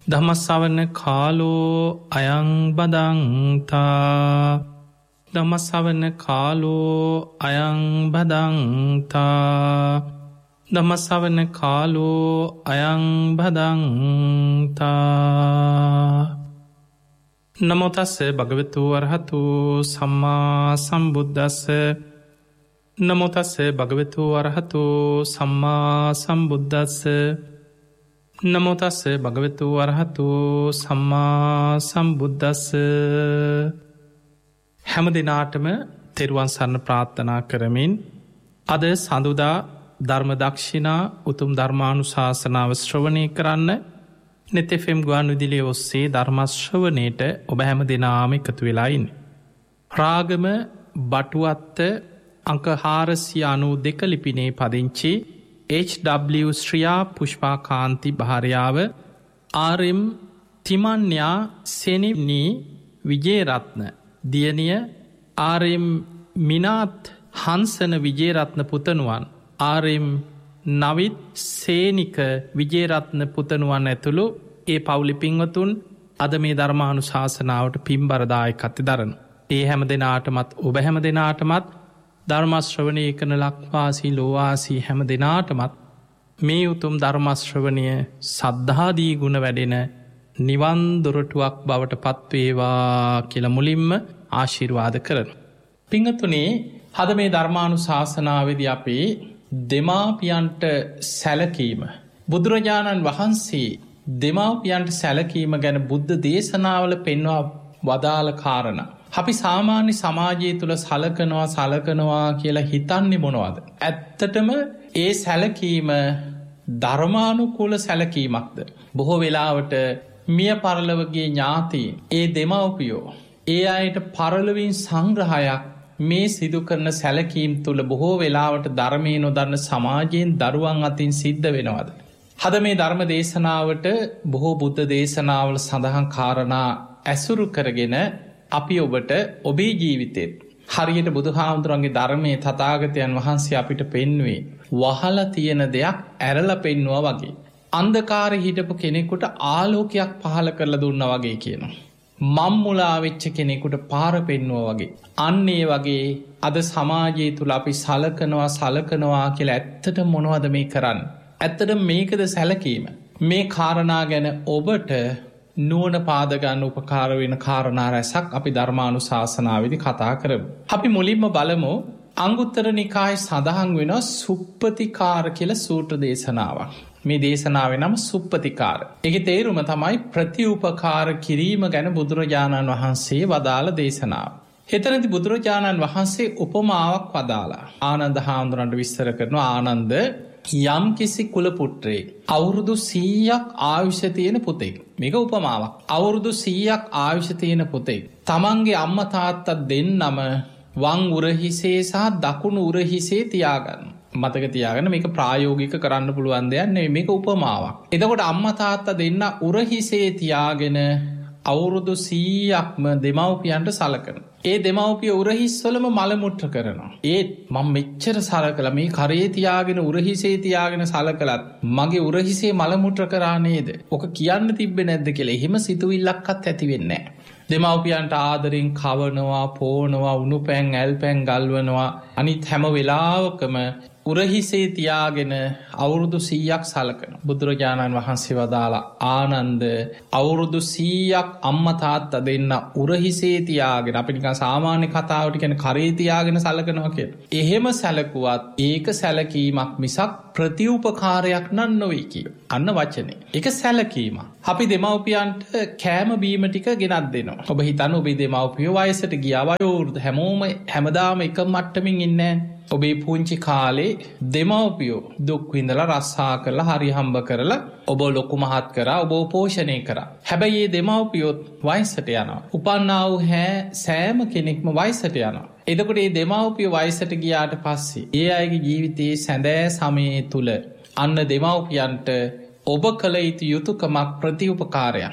ධම්මස්සවන කාලෝ අයං බදන්තා ධම්මස්සවන කාලෝ අයං බදන්තා ධම්මස්සවන කාලෝ අයං බදන්තා නමෝ තස්ස භගවතු වරහතු සම්මා සම්බුද්දස්ස නමෝ තස්ස භගවතු වරහතු සම්මා සම්බුද්දස්ස නමෝ තස්ස භගවතු වරහතු සම්මා සම්බුද්දස්ස හැම දිනාටම තෙරුවන් සරණ ප්‍රාර්ථනා කරමින් අද සඳුදා ධර්ම දක්ෂිනා උතුම් ධර්මානුශාසනාව ශ්‍රවණය කරන්න net FM ගුවන්විදුලිය ඔස්සේ ධර්ම ශ්‍රවණයට ඔබ හැම දිනාම එකතු වෙලා ඉන්නේ. රාගම බටුවත්ත අංක 492 ලිපිනේ පදිංචි H.W. ශ්‍රියා පුෂ්පා කාන්ති භාර්යාව ආර්.එම්. තිමන්‍යා සෙනිනී විජේරත්න දියණිය ආර්.එම්. මිනාත් හංසන විජේරත්න පුතණුවන් ආර්.එම්. නවිත් සේනික විජේරත්න පුතණුවන් ඇතුළු ඒ පවුලේ පින්වතුන් අද මේ ධර්මානුශාසනාවට පින්බර දායකත්වය දරන. ඒ හැම දිනාටමත් ඔබ හැම දිනාටමත් ධර්ම ශ්‍රවණය කරන ලක්වාසී ලෝවාසී හැම දිනාටමත් මේ උතුම් ධර්ම ශ්‍රවණය සද්ධාදී ගුණ වැඩෙන නිවන් දොරටුවක් බවට පත්වේවා කියලා මුලින්ම ආශිර්වාද කරන. පින්වතුනි, අද මේ ධර්මානුශාසනාවේදී අපි දෙමාපියන්ට සැලකීම, බුදුරජාණන් වහන්සේ දෙමාපියන්ට සැලකීම ගැන බුද්ධ දේශනාවල පෙන්වා වදාළ කාරණා. අපි සාමාන්‍ය සමාජය තුළ සලකනවා කියලා හිතන්නේ මොනවද? ඇත්තටම ඒ සැලකීම ධර්මානුකූල සැලකීමක්ද? බොහෝ වෙලාවට මිය පරලොවගේ ඥාතීන්, ඒ දෙමව්පියෝ, ඒ අයට පරලොවින් සංග්‍රහයක් මේ සිදු කරන සැලකීම් තුළ බොහෝ වෙලාවට ධර්මයේ නොදන්න සමාජයෙන් දරුවන් අතින් සිද්ධ වෙනවද? අද මේ ධර්ම දේශනාවට බොහෝ බුද්ධ දේශනාවල සඳහන් කාරණා ඇසුරු කරගෙන අපි ඔබට ඔබේ ජීවිතෙත් හරියට බුදුහාමුදුරන්ගේ ධර්මයේ තථාගතයන් වහන්සේ අපිට පෙන්වුවේ වහලා තියෙන දෙයක් ඇරලා පෙන්වුවා වගේ. අන්ධකාරේ හිටපු කෙනෙකුට ආලෝකයක් පහළ කරලා දුන්නා වගේ කියනවා. මම්මුලා වෙච්ච කෙනෙකුට පාර පෙන්වුවා වගේ. අන්න ඒ වගේ අද සමාජය තුල අපි සලකනවා කියලා ඇත්තට මොනවද මේ කරන්නේ? ඇත්තට මේකද සැලකීම? මේ කාරණා ගැන ඔබට නුවණ පාද ගන්න උපකාර වෙන කාරණා රැසක් අපි ධර්මානුශාසනාවේදී කතා කරමු. අපි මුලින්ම බලමු අංගුත්තර නිකායේ සඳහන් වෙන සුප්පතිකාර කියලා සූත්‍ර දේශනාවක්. මේ දේශනාවේ නම සුප්පතිකාර. ඒකේ තේරුම තමයි ප්‍රතිඋපකාර කිරීම ගැන බුදුරජාණන් වහන්සේ වදාළ දේශනාව. එතනදී බුදුරජාණන් වහන්සේ උපමාවක් වදාලා ආනන්ද හාමුදුරන්ට විස්තර කරනවා. ආනන්ද, යම් කිසි කුල පුත්‍රයෙක් අවුරුදු 100ක් ආයුෂ තියෙන පුතෙක්. මේක උපමාවක්. අවුරුදු 100ක් ආයුෂ තියෙන පුතෙක් තමන්ගේ අම්මා තාත්තා දෙන්නම වම් උරහිසේ සහ දකුණු උරහිසේ තියාගන්න. මතක තියාගන්න, මේක ප්‍රායෝගික කරන්න පුළුවන් දෙයක් නෙවෙයි, මේක උපමාවක්. එතකොට අම්මා තාත්තා දෙන්න උරහිසේ තියාගෙන අවුරුදු 100ක්ම දෙමව්පියන්ට සලකන. ඒ දෙමව්පිය උරහිස්වලම මල මුත්‍ර කරනවා. ඒත් මම මෙච්චර සලකලා මේ කරේ තියාගෙන උරහිසේ තියාගෙන සලකලත් මගේ උරහිසේ මල මුත්‍ර කරා නේද? ඔක කියන්න තිබ්බේ නැද්ද කියලා එහෙම සිතුවිල්ලක්වත් ඇති වෙන්නේ නැහැ. දෙමව්පියන්ට ආදරෙන් කවනවා, පෝනවා, උණු පැන් ඇල් පැන් ගල්වනවා. අනිත් හැම වෙලාවකම උරහිසේ තියාගෙන අවුරුදු 100ක් සලකන. බුදුරජාණන් වහන්සේ වදාලා ආනන්ද, අවුරුදු 100ක් අම්මා තාත්තා දෙන්න උරහිසේ තියාගෙන, අපි නිකන් සාමාන්‍ය කතාවට කියන කරේ තියාගෙන සලකනවා කියලා. එහෙම සැලකුවත් ඒක සැලකීමක් මිසක් ප්‍රතිඋපකාරයක් නන් නොවේ කිය. අන්න වචනේ. ඒක සැලකීමක්. අපි දෙමව්පියන්ට කෑම බීම ටික ගෙනත් දෙනවා. ඔබ හිතන්න ඔබේ දෙමව්පියෝ වයසට ගියා, වයෝවෘද්ධ, හැමෝම හැමදාම එක මට්ටමින් ඉන්නේ නැහැ. ඔබේ පුංචි කාලේ දෙමව්පියෝ දුක් විඳලා රස්සා කරලා හරි හම්බ කරලා ඔබ ලොකු මහත් කරා, ඔබ පෝෂණය කරා. හැබැයි මේ දෙමව්පියොත් වයසට යනවා. උපන්නා වූ සෑම කෙනෙක්ම වයසට යනවා. එතකොට මේ දෙමව්පිය වයසට ගියාට පස්සේ ඒ අයගේ ජීවිතයේ සැඳෑ සමයේ තුල අන්න දෙමව්පියන්ට ඔබ කළ යුතු යුතුයකමක් ප්‍රතිඋපකාරයක්.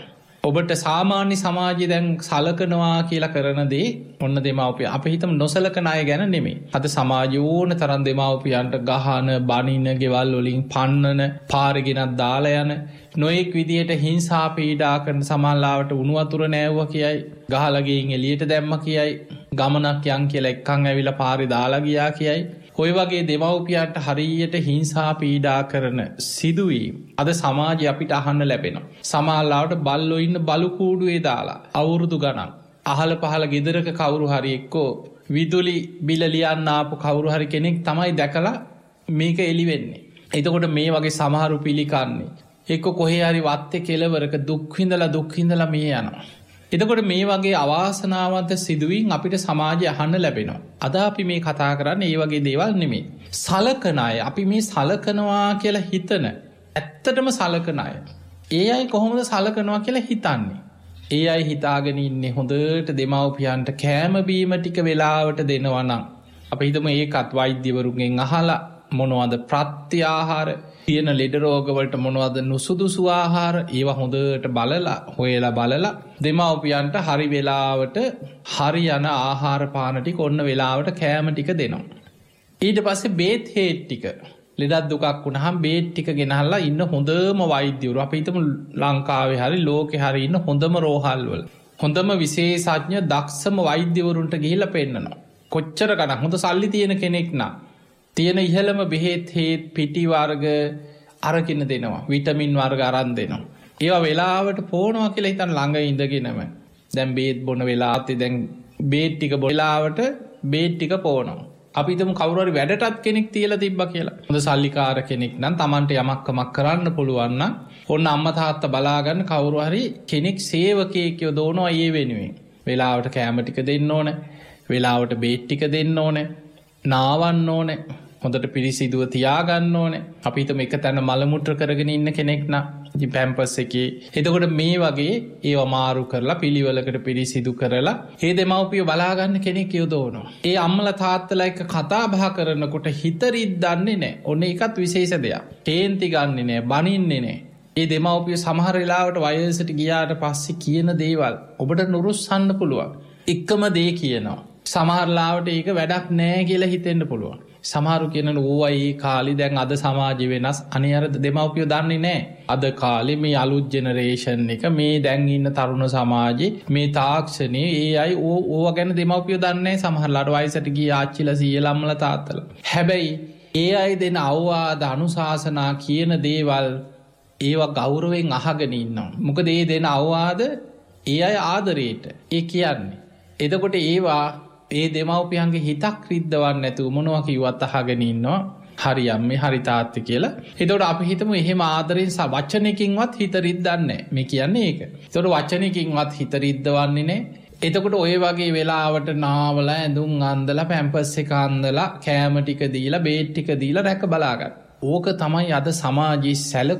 ඔබට සාමාන්‍ය සමාජය දැන් සලකනවා කියලා කරන දේ ඔන්න දෙමව්පිය. අපි හිතමු නොසලකන අය ගැන නෙමෙයි. අද සමාජය ඕන තරම් දෙමව්පියන්ට ගහන, බනින, ගෙවල් වලින් පන්නන, පාරේ ගෙනත් දාලා යන, නොඑක් විදියට හිංසා පීඩා කරන, සමාල්ලාවට උණු වතුර නෑවුවා කියයි, ගහලා ගෙයින් එළියට දැම්මා කියයි, ගමනක් යන් කියලා එක්කන් ඇවිල්ලා පාරේ දාලා ගියා කියයි. ඔය වගේ දෙමව්පියන්ට හරියට හිංසා පීඩා කරන සිදුවීම් අද සමාජය අපිට අහන්න ලැබෙනවා. සමහරවිට බල්ලෝ ඉන්න බලු කූඩුවේ දාලා අවුරුදු ගණන් අහල පහල ගෙදරක කවුරු හරි එක්කෝ විදුලි බිල ලියන්න ආපු කවුරු හරි කෙනෙක් තමයි දැකලා මේක එළි වෙන්නේ. එතකොට මේ වගේ සමහරු පිළිකන්නේ එක්ක කොහේ හරි වත්තේ කෙලවරක දුක් විඳලා මේ යනවා. එතකොට මේ වගේ අවාසනාවන්ත සිදුවීම් අපිට සමාජය අහන්න ලැබෙනවා. අද අපි මේ කතා කරන්නේ ඒ වගේ දේවල් නෙමෙයි. සලකන අය, අපි මේ සලකනවා කියලා හිතන, ඇත්තටම සලකන අය. ඒ අය කොහොමද සලකනවා කියලා හිතන්නේ? ඒ අය හිතාගෙන ඉන්නේ හොඳට දෙමව්පියන්ට කෑම බීම ටික වෙලාවට දෙනවා නම්. අපි හිතමු ඒකත් වෛද්‍යවරුන්ගෙන් අහලා මොනවද ප්‍රත්‍ය ආහාර, තියෙන ලෙඩ රෝගවලට මොනවද නුසුදුසු ආහාර, ඒවා හොඳට බලලා හොයලා බලලා දෙමව්පියන්ට හරි වෙලාවට හරි යන ආහාර පාන ටික ඔන්න වෙලාවට කෑම ටික දෙනවා. ඊට පස්සේ බේත් හේත් ටික, ලෙඩක් දුකක් වුණාම බේත් ටික ගෙනහල්ලා ඉන්න හොඳම වෛද්‍යවරු, අපි හිතමු ලංකාවේ හරි ලෝකේ හරි ඉන්න හොඳම රෝහල් වල හොඳම විශේෂඥ දක්ෂම වෛද්‍යවරුන්ට ගිහිල්ලා පෙන්නනවා. කොච්චර ගණන් හොඳ සල්ලි තියෙන කෙනෙක් නම් තියෙන ඉහළම බෙහෙත් හේත් පිටි වර්ග අරගෙන දෙනවා, විටමින් වර්ග අරන් දෙනවා. ඒවා වෙලාවට පොනවා කියලා හිතන ළඟ ඉඳගෙනම. දැන් බේත් බොන වෙලාවට දැන් බේත් ටික වෙලාවට බේත් ටික පොනවා. අපි හිතමු කවුරු හරි වැඩටත් කෙනෙක් තියලා තිබ්බා කියලා. හොඳ සල්ලිකාර කෙනෙක් නම් Tamante යමක්කමක් කරන්න පුළුවන් නම් ඔන්න අම්මා තාත්තා බලාගන්න කවුරු හරි කෙනෙක් සේවකයෙක් යොදවනවා ඒ වෙනුවෙන්. වෙලාවට කෑම ටික දෙන්න ඕනේ, වෙලාවට බේත් ටික දෙන්න ඕනේ, නාවන්න ඕනේ, හොඳට පිරිසිදුව තියාගන්න ඕනේ. අපි හිතමු එක තැන මල මුත්‍ර කරගෙන ඉන්න කෙනෙක් නම් ඉතින් පැම්පස් එකේ. එතකොට මේ වගේ ඒව මාරු කරලා පිළිවෙලකට පිරිසිදු කරලා ඒ දෙමව්පිය බලා ගන්න කෙනෙක් යොදවනවා. ඒ අම්මලා තාත්තලා එක්ක කතා බහ කරනකොට හිත රිද්දන්නේ නැහැ. ඔන්න ඒකත් විශේෂ දෙයක්. කේන්ති ගන්නෙ නැහැ, බනින්නේ නැහැ. ඒ දෙමව්පිය සමහර වෙලාවට වයසට ගියාට පස්සේ කියන දේවල් ඔබට නුරුස්සන්න පුළුවන්. එකම දේ කියනවා. සමහරලාවට ඒක වැඩක් නෑ කියලා හිතෙන්න පුළුවන්. සමහරු කියනන ඕවා ඒ කාලේ දැන් අද සමාජය වෙනස්. අනේ අර දෙමව්පියෝ දන්නේ නෑ. අද කාලේ මේ අලුත් ජෙනරේෂන් එක, මේ දැන් ඉන්න තරුණ සමාජේ මේ තාක්ෂණයේ ඒ අය ඕවා ගැන දෙමව්පියෝ දන්නේ නෑ. සමහරලාට වයසට ගිය ආච්චිලා සීයලා අම්මලා තාත්තලා. හැබැයි ඒ අය දෙන අවවාද අනුශාසනා කියන දේවල් ඒවා ගෞරවයෙන් අහගෙන ඉන්නවා. මොකද ඒ දෙන අවවාද ඒ අය ආදරේට ඒ කියන්නේ. එතකොට ඒවා ඒ දෙමව්පියන්ගේ හිතක් රිද්දවන්න නැතුව මොනවා කිව්වත් අහගෙන ඉන්නවා. හරි අම්මේ හරි තාත්තේ කියලා. එතකොට අපි හිතමු එහෙම ආදරෙන් වචනකින්වත් හිත රිද්දන්නේ නැහැ. මේ කියන්නේ ඒක. එතකොට වචනකින්වත් හිත රිද්දවන්නේ නැහැ. එතකොට ඔය වගේ වෙලාවට නාවලා ඇඳුම් අන්දලා පැම්පස් එක අන්දලා කෑම ටික දීලා බේත් ටික දීලා රැක බලා ගන්න. ඕක තමයි අද සමාජයේ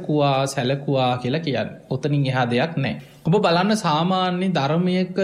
සැලකුවා කියලා කියන්නේ. ඔතනින් එහා දෙයක් නැහැ. ඔබ බලන්න සාමාන්‍ය ධර්මයක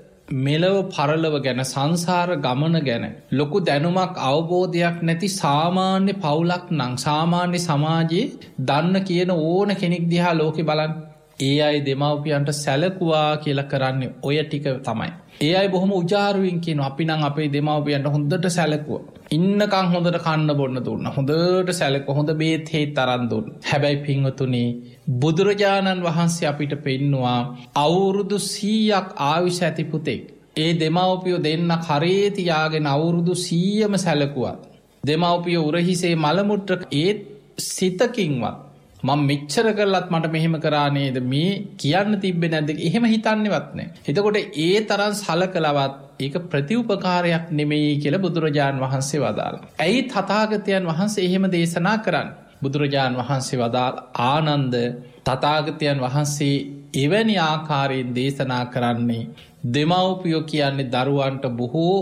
මෙලව පරලව ගැන, සංසාර ගමන ගැන ලොකු දැනුමක් අවබෝධයක් නැති සාමාන්‍ය පවුලක් නම්, සාමාන්‍ය සමාජයේ දන්න කියන ඕන කෙනෙක් දිහා ලෝකෙ බලන්න. ඒ අය දෙමව්පියන්ට සැලකුවා කියලා කරන්නේ ඔය ටික තමයි. ඒ අය බොහොම උජාරුවෙන් කියනවා අපි නම් අපේ දෙමව්පියන්ට හොඳට සැලකුවා. ඉන්නකම් හොඳට කන්න බොන්න දුන්නා. හොඳට සැලකුවා. හොඳ බේත් හේත් තරන් දුන්නා. හැබැයි පින්වතුනි, බුදුරජාණන් වහන්සේ අපිට පෙන්නවා අවුරුදු 100ක් ආයුෂ ඇති පුතෙක් ඒ දෙමව්පියෝ දෙන්න කරේ තියාගෙන අවුරුදු 100ම සැලකුවා. දෙමව්පියෝ උරහිසේ මල මුත්‍ර ඒත් සිතකින්වත් මම මෙච්චර කරලත් මට මෙහෙම කරා නේද, මේ කියන්න තිබ්බේ නැද්ද, එහෙම හිතන්නේවත් නැහැ. එතකොට ඒ තරම් සලකලවත් ඒක ප්‍රතිඋපකාරයක් නෙමෙයි කියලා බුදුරජාන් වහන්සේ වදාළා. ඇයි තථාගතයන් වහන්සේ එහෙම දේශනා කරන්නේ? බුදුරජාන් වහන්සේ වදාළ ආනන්ද, තථාගතයන් වහන්සේ එවැනි ආකාරයෙන් දේශනා කරන්නේ දෙමව්පියෝ කියන්නේ දරුවන්ට බොහෝ